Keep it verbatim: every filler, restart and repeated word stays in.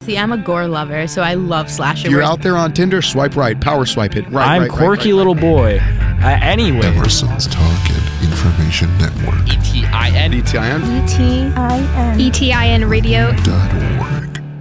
See, I'm a gore lover, so I love slasher. If you're words. out there on Tinder, swipe right, power swipe it. Right, I'm right, quirky right, right, little right. boy. Uh, anyway. Emerson's Talk and Information Network. E T I N. E T I N. E T I N. E T I N radio dot org.